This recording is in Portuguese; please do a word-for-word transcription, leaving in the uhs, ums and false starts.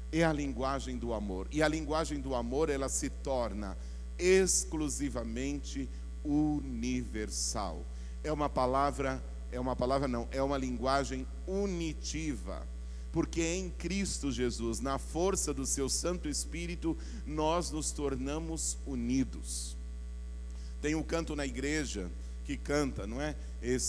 é a linguagem do amor. E a linguagem do amor, ela se torna exclusivamente universal. É uma palavra, é uma palavra não, é uma linguagem unitiva. Porque em Cristo Jesus, na força do seu Santo Espírito, nós nos tornamos unidos. Tem um canto na igreja que canta, não é? Esse